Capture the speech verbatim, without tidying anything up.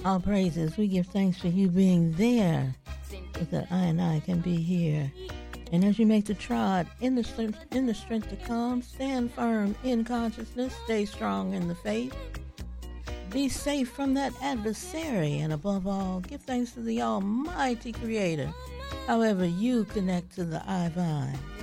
All praises. We give thanks for you being there so that I and I can be here. And as you make the trod in the strength, in the strength to come, stand firm in consciousness, stay strong in the faith, be safe from that adversary, and above all, give thanks to the Almighty Creator, however you connect to the I-Vine.